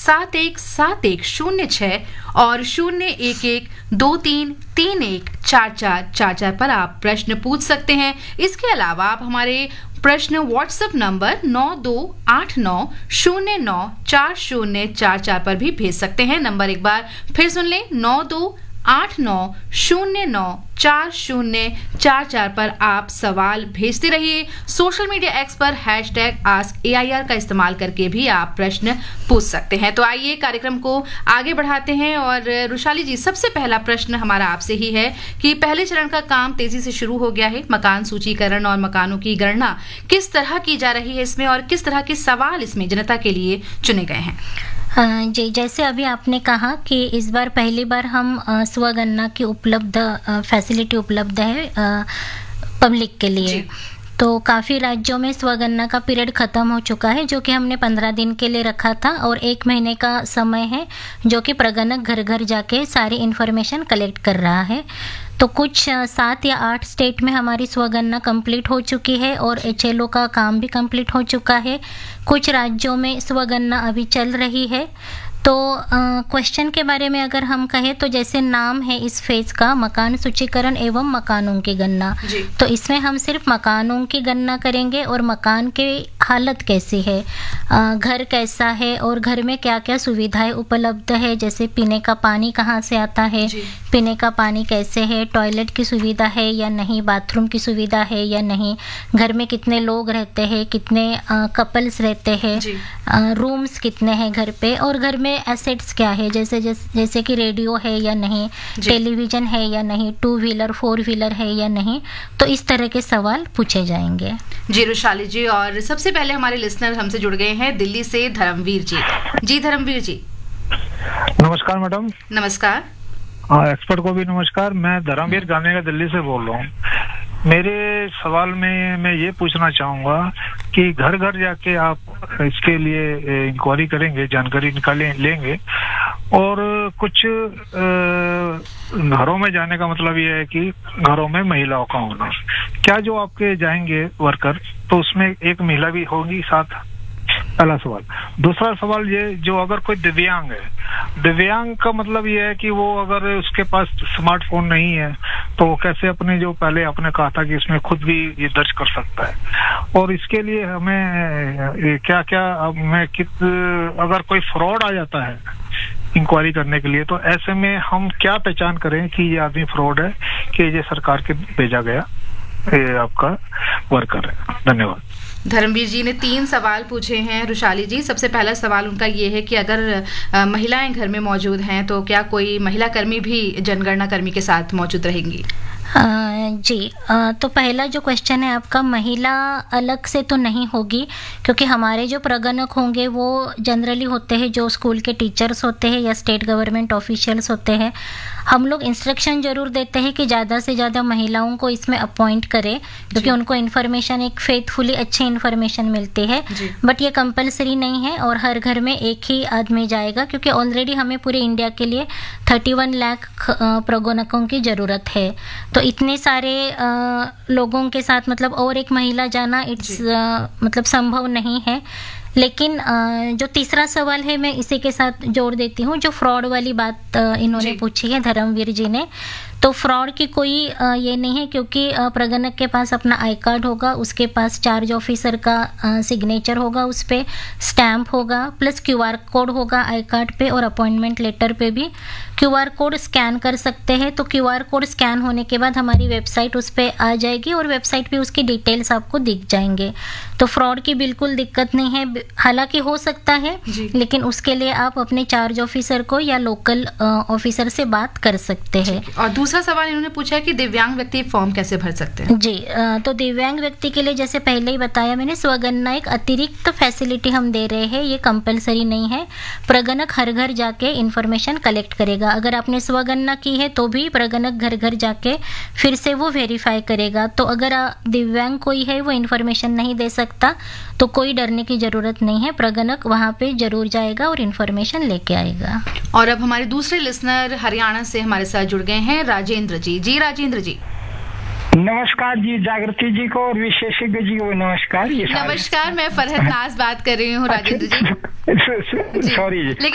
01717106 और 0112331444 पर आप प्रश्न पूछ सकते हैं। इसके अलावा आप हमारे प्रश्न व्हाट्सएप नंबर 9289094044 पर भी भेज सकते हैं। नंबर एक बार फिर सुन लें, 9289094044 पर आप सवाल भेजते रहिए। सोशल मीडिया एक्स पर #AskAIR का इस्तेमाल करके भी आप प्रश्न पूछ सकते हैं। तो आइए कार्यक्रम को आगे बढ़ाते हैं। और रुशाली जी, सबसे पहला प्रश्न हमारा आपसे ही है कि पहले चरण का काम तेजी से शुरू हो गया है। मकान सूचीकरण और मकानों की गणना किस तरह की जा रही है इसमें, और किस तरह के सवाल इसमें जनता के लिए चुने गए हैं? जी, जैसे अभी आपने कहा कि इस बार पहली बार हम स्वगणना की फैसिलिटी उपलब्ध है पब्लिक के लिए। तो काफ़ी राज्यों में स्वगणना का पीरियड ख़त्म हो चुका है, जो कि हमने 15 दिन के लिए रखा था, और 1 महीने का समय है जो कि प्रगणक घर घर जाके सारी इन्फॉर्मेशन कलेक्ट कर रहा है। तो कुछ 7 या 8 स्टेट में हमारी स्वगणना कंप्लीट हो चुकी है और HLO का काम भी कंप्लीट हो चुका है। कुछ राज्यों में स्वगणना अभी चल रही है। तो क्वेश्चन के बारे में अगर हम कहें तो जैसे नाम है इस फेज का, मकान सूचीकरण एवं मकानों की गणना, तो इसमें हम सिर्फ मकानों की गणना करेंगे और मकान की हालत कैसी है, घर कैसा है और घर में क्या क्या सुविधाएं उपलब्ध है, जैसे पीने का पानी कहाँ से आता है, पीने का पानी कैसे है, टॉयलेट की सुविधा है या नहीं, बाथरूम की सुविधा है या नहीं, घर में कितने लोग रहते हैं, कितने कपल्स रहते हैं, रूम्स कितने हैं घर पे, और घर में एसेट्स क्या है, जैसे कि रेडियो है या नहीं, टेलीविजन है या नहीं, 2 व्हीलर 4 व्हीलर है या नहीं। तो इस तरह के सवाल पूछे जाएंगे। जी रुशाली जी, और सबसे पहले हमारे लिसनर हमसे जुड़ गए हैं दिल्ली से धर्मवीर जी। जी धर्मवीर जी। नमस्कार मैडम। नमस्कार। एक्सपर्ट को भी नमस्कार। मैं धर्मवीर गाने का दिल्ली से बोल रहा हूँ। मेरे सवाल में मैं ये पूछना चाहूँगा कि घर घर जाके आप इसके लिए इंक्वायरी करेंगे, जानकारी लेंगे, और कुछ घरों में जाने का मतलब ये है कि घरों में महिलाओं का होना, क्या जो आपके जाएंगे वर्कर तो उसमें एक महिला भी होगी साथ? पहला सवाल। दूसरा सवाल ये, जो अगर कोई दिव्यांग है, दिव्यांग का मतलब ये है कि वो अगर उसके पास स्मार्टफोन नहीं है तो वो कैसे अपने, जो पहले आपने कहा था कि इसमें खुद भी ये दर्ज कर सकता है, और इसके लिए हमें क्या क्या, अगर कोई फ्रॉड आ जाता है इंक्वायरी करने के लिए, तो ऐसे में हम क्या पहचान करें कि ये आदमी फ्रॉड है कि ये सरकार के भेजा गया ये आपका वर्कर है? धन्यवाद। धर्मवीर जी ने 3 सवाल पूछे हैं रुशाली जी। सबसे पहला सवाल उनका ये है कि अगर महिलाएं घर में मौजूद हैं तो क्या कोई महिला कर्मी भी जनगणना कर्मी के साथ मौजूद रहेंगी? जी, तो पहला जो क्वेश्चन है आपका, महिला अलग से तो नहीं होगी, क्योंकि हमारे जो प्रगणक होंगे वो जनरली होते हैं जो स्कूल के टीचर्स होते हैं या स्टेट गवर्नमेंट ऑफिशियल्स होते हैं। हम लोग इंस्ट्रक्शन जरूर देते हैं कि ज़्यादा से ज़्यादा महिलाओं को इसमें अपॉइंट करें, क्योंकि उनको इन्फॉर्मेशन एक फेथफुली अच्छी इन्फॉर्मेशन मिलती है। बट ये कंपलसरी नहीं है और हर घर में एक ही आदमी जाएगा, क्योंकि ऑलरेडी हमें पूरे इंडिया के लिए 31 लाख प्रगणकों की ज़रूरत है। तो इतने सारे लोगों के साथ मतलब और एक महिला जाना मतलब संभव नहीं है। लेकिन जो तीसरा सवाल है मैं इसी के साथ जोड़ देती हूँ, जो फ्रॉड वाली बात इन्होंने पूछी है धर्मवीर जी ने। तो फ्रॉड की कोई ये नहीं है, क्योंकि प्रगणक के पास अपना आई कार्ड होगा, उसके पास चार्ज ऑफिसर का सिग्नेचर होगा, उस पर स्टैम्प होगा, प्लस QR कोड होगा आई कार्ड पे, और अपॉइंटमेंट लेटर पे भी QR कोड स्कैन कर सकते हैं। तो QR कोड स्कैन होने के बाद हमारी वेबसाइट उस पर आ जाएगी और वेबसाइट पे उसकी डिटेल्स आपको दिख जाएंगे। तो फ्रॉड की बिल्कुल दिक्कत नहीं है, हालांकि हो सकता है, लेकिन उसके लिए आप अपने चार्ज ऑफिसर को या लोकल ऑफिसर से बात कर सकते हैं। और दूसरा सवाल इन्होंने पूछा है कि दिव्यांग व्यक्ति फॉर्म कैसे भर सकते हैं? जी, तो दिव्यांग व्यक्ति के लिए जैसे पहले ही बताया मैंने, स्वगणना एक अतिरिक्त फैसिलिटी हम दे रहे हैं, ये कंपलसरी नहीं है। प्रगणक हर घर जाके इन्फॉर्मेशन कलेक्ट करेगा। अगर आपने स्वगणना की है तो भी प्रगणक घर घर जाके फिर से वो वेरीफाई करेगा। तो अगर दिव्यांग कोई है वो इन्फॉर्मेशन नहीं दे सकता तो कोई डरने की जरूरत नहीं है, प्रगणक वहां पे जरूर जाएगा और इन्फॉर्मेशन लेके आएगा। और अब हमारे दूसरे लिसनर हरियाणा से हमारे साथ जुड़ गए हैं, राजेंद्र जी। जी राजेंद्र जी। नमस्कार जी, जागृति जी को और विशेषज्ञ जी को नमस्कार। नमस्कार, मैं फरहत नाज बात कर रही हूँ राजेंद्र जी। सॉरी जी।